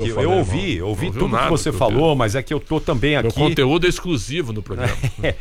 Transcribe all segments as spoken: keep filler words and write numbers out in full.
eu, falei, eu ouvi, eu ouvi tudo nada que você que eu falou, vi. mas é que eu tô também aqui. Meu conteúdo é exclusivo no programa.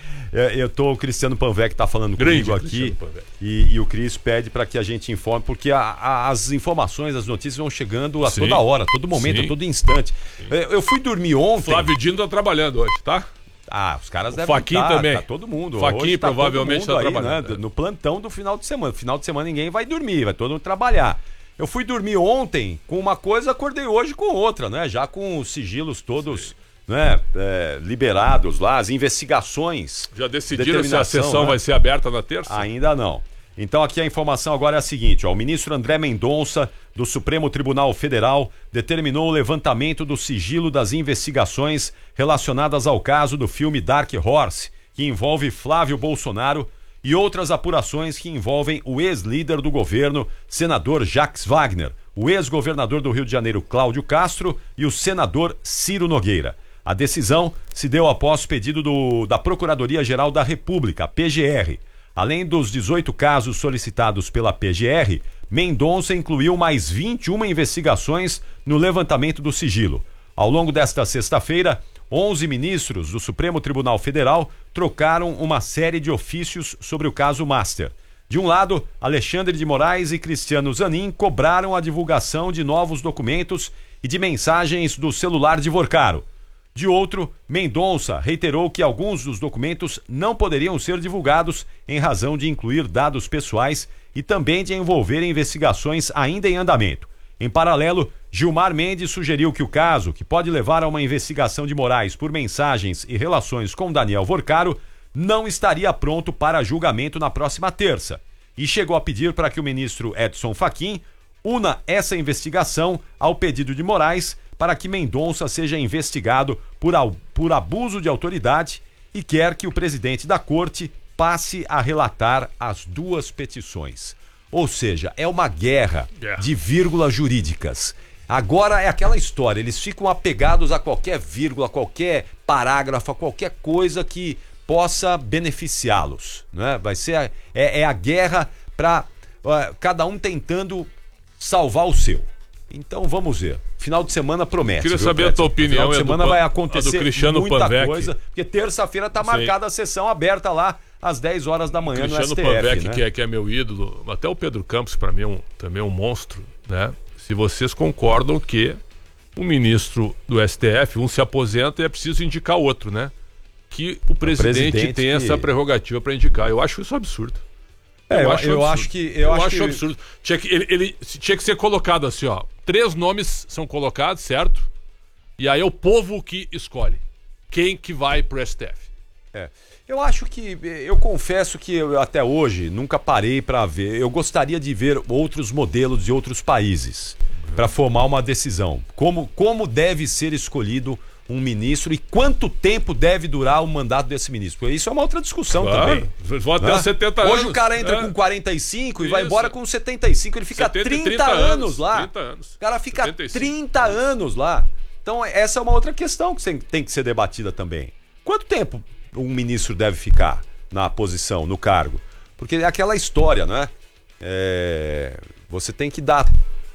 É, eu tô, o Cristiano Panvec tá falando Grande comigo aqui Cristiano e, e o Cris pede para que a gente informe, porque a, a, as informações, as notícias vão chegando a Sim. toda hora, a todo momento, Sim. a todo instante. Eu, eu fui dormir ontem. Flávio Dino tá trabalhando hoje, tá? Ah, os caras O devem Faquin tá, também. tá todo mundo. Faquin Hoje tá provavelmente todo mundo tá aí, trabalhando, né, é. no plantão do final de semana. Final de semana ninguém vai dormir, vai todo mundo trabalhar. Eu fui dormir ontem com uma coisa, acordei hoje com outra, né? Já com os sigilos todos, né, é, liberados lá, as investigações. Já decidiram se a determinação, sessão né? vai ser aberta na terça? Ainda não. Então aqui a informação agora é a seguinte, ó, o ministro André Mendonça, do Supremo Tribunal Federal, determinou o levantamento do sigilo das investigações relacionadas ao caso do filme Dark Horse, que envolve Flávio Bolsonaro, e outras apurações que envolvem o ex-líder do governo, senador Jacques Wagner, o ex-governador do Rio de Janeiro, Cláudio Castro, e o senador Ciro Nogueira. A decisão se deu após pedido do, da Procuradoria-Geral da República, a P G R. Além dos dezoito casos solicitados pela P G R, Mendonça incluiu mais vinte e uma investigações no levantamento do sigilo. Ao longo desta sexta-feira, onze ministros do Supremo Tribunal Federal trocaram uma série de ofícios sobre o caso Master. De um lado, Alexandre de Moraes e Cristiano Zanin cobraram a divulgação de novos documentos e de mensagens do celular de Vorcaro. De outro, Mendonça reiterou que alguns dos documentos não poderiam ser divulgados em razão de incluir dados pessoais e também de envolver investigações ainda em andamento. Em paralelo, Gilmar Mendes sugeriu que o caso, que pode levar a uma investigação de Moraes por mensagens e relações com Daniel Vorcaro, não estaria pronto para julgamento na próxima terça. E chegou a pedir para que o ministro Edson Fachin una essa investigação ao pedido de Moraes para que Mendonça seja investigado por, por abuso de autoridade e quer que o presidente da corte passe a relatar as duas petições. Ou seja, é uma guerra Yeah. de vírgulas jurídicas. Agora é aquela história, eles ficam apegados a qualquer vírgula, a qualquer parágrafo, a qualquer coisa que possa beneficiá-los, né? Vai ser a, é, é a guerra para uh, cada um tentando salvar o seu. Então vamos ver. Final de semana promete. Queria viu, saber Prédio? a tua opinião. Final de semana do, vai a acontecer do Cristiano muita Panvec. coisa, porque terça-feira está marcada a sessão aberta lá às dez horas da manhã Cristiano no S T F, Panvec, né? que, é, que é meu ídolo, até o Pedro Campos, para mim, é um, também é um monstro, né? Se vocês concordam que o ministro do S T F, um se aposenta e é preciso indicar outro, né? Que o presidente, presidente tem que... essa prerrogativa para indicar. Eu acho isso absurdo. É, eu, acho eu absurdo. acho que eu, Eu acho, acho que... absurdo. Tinha que, ele, ele tinha que ser colocado assim, ó. Três nomes são colocados, certo? E aí é o povo que escolhe quem que vai pro S T F. É. Eu acho que, eu confesso que eu até hoje nunca parei para ver. Eu gostaria de ver outros modelos de outros países para formar uma decisão. Como, como deve ser escolhido um ministro e quanto tempo deve durar o mandato desse ministro. Porque isso é uma outra discussão Claro, também. vou até Né? os setenta anos. Hoje o cara entra é. com quarenta e cinco e Isso. vai embora com setenta e cinco. Ele fica setenta, trinta, trinta anos lá. trinta anos. O cara fica setenta e cinco. trinta anos lá. Então essa é uma outra questão que tem que ser debatida também. Quanto tempo um ministro deve ficar na posição, no cargo? Porque é aquela história, né? É... Você tem que dar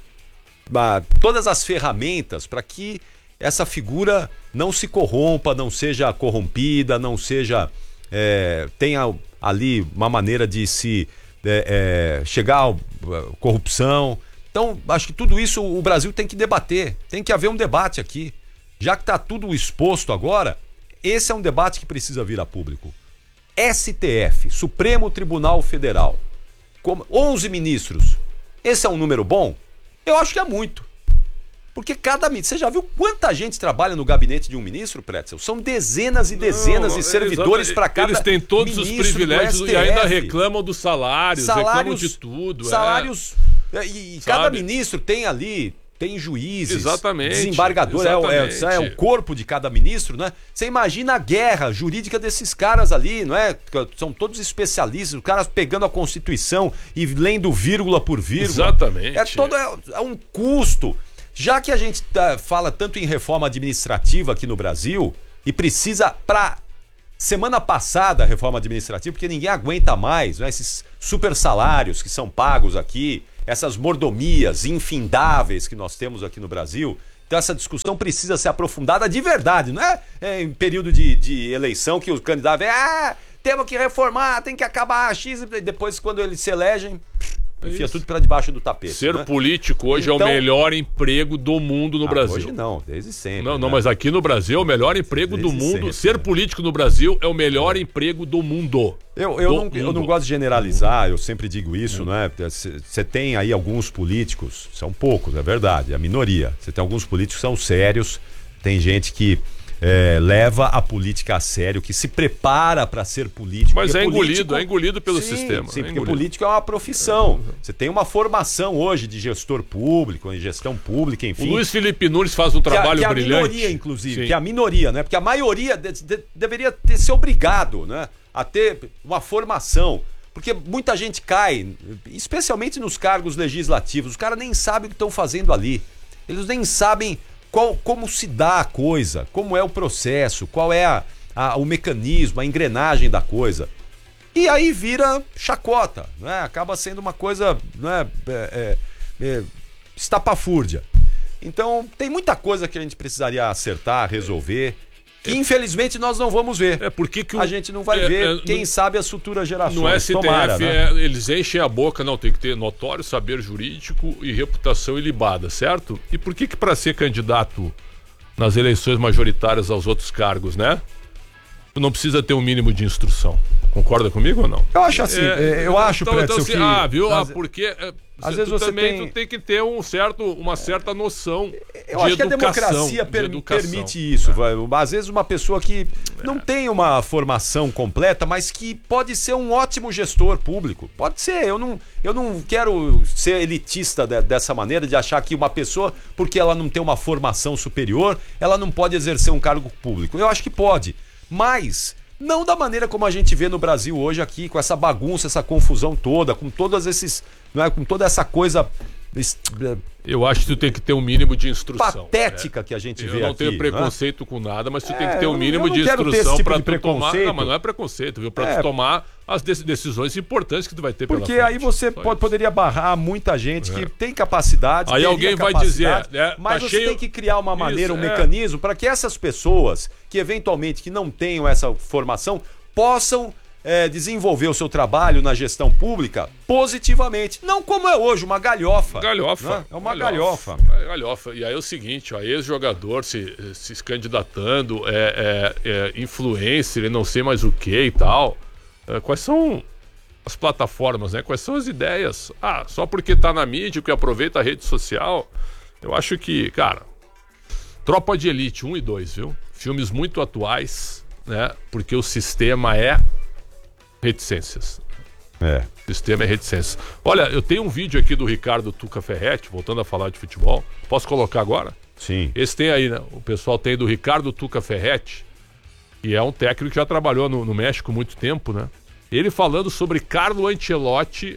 todas as ferramentas para que essa figura não se corrompa, não seja corrompida, não seja... É, tenha ali uma maneira de se é, é, chegar à corrupção. Então, acho que tudo isso o Brasil tem que debater. Tem que haver um debate aqui. Já que está tudo exposto agora, esse é um debate que precisa vir a público. S T F, Supremo Tribunal Federal, como onze ministros. Esse é um número bom? Eu acho que é muito. Porque cada ministro... Você já viu quanta gente trabalha no gabinete de um ministro, Pretzel? São dezenas e dezenas Não, de servidores para cada Eles têm todos os privilégios e ainda reclamam dos salários, salários reclamam de tudo. Salários... É. E, e cada ministro tem ali... Tem juízes, exatamente, desembargador, exatamente. É, é, é o corpo de cada ministro, né? Você imagina a guerra jurídica desses caras ali, não é? São todos especialistas, os caras pegando a Constituição e lendo vírgula por vírgula. Exatamente. É todo é, é um custo. Já que a gente tá, fala tanto em reforma administrativa aqui no Brasil e precisa para semana passada a reforma administrativa, porque ninguém aguenta mais, né? Esses super salários que são pagos aqui, essas mordomias infindáveis que nós temos aqui no Brasil. Então essa discussão precisa ser aprofundada de verdade, não é, é em período de, de eleição que os candidatos vêm, ah, temos que reformar, tem que acabar a X, e depois quando eles se elegem, enfia tudo para debaixo do tapete. Ser né? político hoje então, é o melhor emprego do mundo no ah, Brasil. Hoje não, desde sempre. Não, né? não, mas aqui no Brasil é o melhor emprego desde do mundo. Sempre, Ser né? político no Brasil é o melhor é. emprego do mundo. Eu, eu, do não, mundo. eu não gosto de generalizar, eu sempre digo isso, né? Você tem aí alguns políticos, são poucos, é verdade, é a minoria. Você tem alguns políticos que são sérios, tem gente que é, leva a política a sério, que se prepara para ser político. Mas é engolido, político... é engolido pelo sim, sistema. Sim, é porque engolido. político é uma profissão. Você tem uma formação hoje de gestor público, em gestão pública, enfim. O Luiz Felipe Nunes faz um trabalho que a, que brilhante. a minoria, inclusive, sim. que a minoria, né? Porque a maioria de, de, deveria ter ser obrigado, né? A ter uma formação. Porque muita gente cai, especialmente nos cargos legislativos, os caras nem sabem o que estão fazendo ali. Eles nem sabem qual, como se dá a coisa, como é o processo, qual é a, a, o mecanismo, a engrenagem da coisa. E aí vira chacota, né? Acaba sendo uma coisa, né? é, é, é, estapafúrdia. Então tem muita coisa que a gente precisaria acertar, resolver, que infelizmente nós não vamos ver. É porque que o, a gente não vai é, ver, é, quem no, sabe as futuras gerações. No S T F, Tomara, né? é, eles enchem a boca, não, tem que ter notório saber jurídico e reputação ilibada, certo? E por que que para ser candidato nas eleições majoritárias aos outros cargos, né? Tu não precisa ter um mínimo de instrução. Concorda comigo ou não? Eu acho assim, é, eu acho, então, Pretzel, então, que... Ah, viu? Às, ah, porque... É, às tu vezes você também tem... tu tem que ter um certo, uma certa noção eu de acho educação. que a democracia per, educação. permite isso. É. Às vezes uma pessoa que é. não tem uma formação completa, mas que pode ser um ótimo gestor público. Pode ser. Eu não, eu não quero ser elitista de, dessa maneira, de achar que uma pessoa, porque ela não tem uma formação superior, ela não pode exercer um cargo público. Eu acho que pode. Mas... não da maneira como a gente vê no Brasil hoje aqui, com essa bagunça, essa confusão toda, com todos esses, não é, com toda essa coisa... Eu acho que tu tem que ter um mínimo de instrução. Patética é. que a gente eu vê aqui. Eu não tenho preconceito é? com nada, mas tu é, tem que ter um mínimo de instrução tipo para tu tomar... Não, mas não é preconceito, viu? Para é. tu tomar as decisões importantes que tu vai ter pela Porque frente. aí você pode, poderia barrar muita gente é. que tem capacidade, aí alguém vai dizer, é, mas tá você cheio... tem que criar uma maneira, Isso, um é. mecanismo para que essas pessoas que eventualmente que não tenham essa formação possam É, desenvolver o seu trabalho na gestão pública positivamente. Não como é hoje, uma galhofa. Galhofa. Né? É uma galhofa. galhofa. É galhofa. E aí é o seguinte, ó, ex-jogador se, se candidatando, é, é, é, influencer, não sei mais o que e tal. É, quais são as plataformas, né? Quais são as ideias? Ah, só porque tá na mídia, que aproveita a rede social. Eu acho que, cara, Tropa de Elite um e dois, viu? Filmes muito atuais, né? Porque o sistema é reticências. É. O sistema é reticências. Olha, eu tenho um vídeo aqui do Ricardo Tuca Ferretti, voltando a falar de futebol. Posso colocar agora? Sim. Esse tem aí, né? O pessoal tem do Ricardo Tuca Ferretti, que é um técnico que já trabalhou no, no México muito tempo, né? Ele falando sobre Carlo Ancelotti,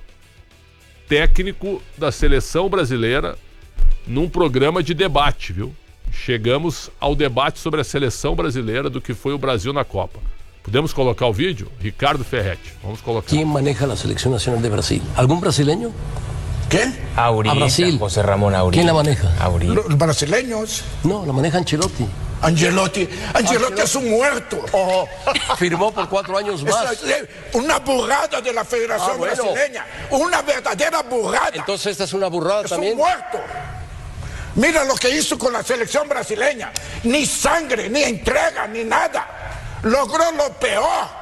técnico da seleção brasileira, num programa de debate, viu? Chegamos ao debate sobre a seleção brasileira, do que foi o Brasil na Copa. Podemos colocar o vídeo? Ricardo Ferretti. Vamos colocar. ¿Quién maneja la selección nacional de Brasil? ¿Algún brasileño? ¿Quién? Aurier, a Brasil. José Ramón Aurier. ¿Quién la maneja? Aurier. Los brasileños. No, la maneja Ancelotti. Ancelotti. Ancelotti es un muerto. Oh, firmó por cuatro años más. Es una burrada de la Federación ah, bueno. Brasileña. Una verdadera burrada. Entonces esta es una burrada es también. Es un muerto. Mira lo que hizo con la selección brasileña. Ni sangre, ni entrega, ni nada. Logró lo peor.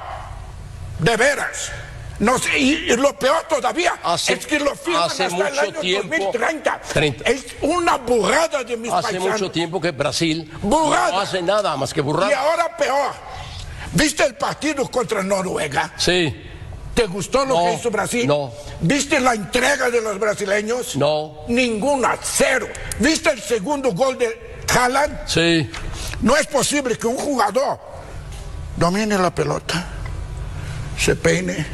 De veras. No sé, y, y lo peor todavía hace, es que lo firman hasta el año tiempo, dos mil treinta. treinta. Es una burrada de mis hace paisanos. Hace mucho tiempo que Brasil burrada. no hace nada más que burrada. Y ahora peor. ¿Viste el partido contra Noruega? Sí. ¿Te gustó lo no, que hizo Brasil? No. ¿Viste la entrega de los brasileños? No. Ninguna, cero. ¿Viste el segundo gol de Haaland? Sí. No es posible que un jugador domine la pelota, se peine,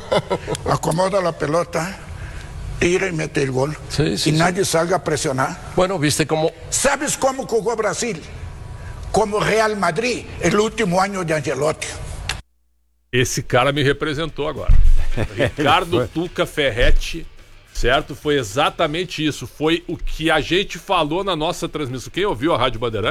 acomoda la pelota, tira y mete el gol. Sí, sí, y sí. nadie salga a presionar. Bueno, ¿viste cómo? ¿Sabes cómo jugó Brasil? Como Real Madrid, el último año de Ancelotti. Esse cara me representou agora. Ricardo Tuca Ferretti Certo? Foi exatamente isso. Foi o que a gente falou na nossa transmissão. Quem ouviu a Rádio Bandeirantes